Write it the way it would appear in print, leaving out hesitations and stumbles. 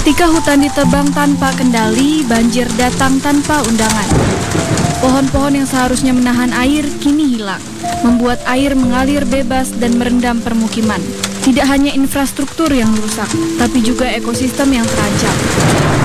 Ketika hutan ditebang tanpa kendali, banjir datang tanpa undangan. Pohon-pohon yang seharusnya menahan air kini hilang, membuat air mengalir bebas dan merendam permukiman. Tidak hanya infrastruktur yang rusak, tapi juga ekosistem yang terancam.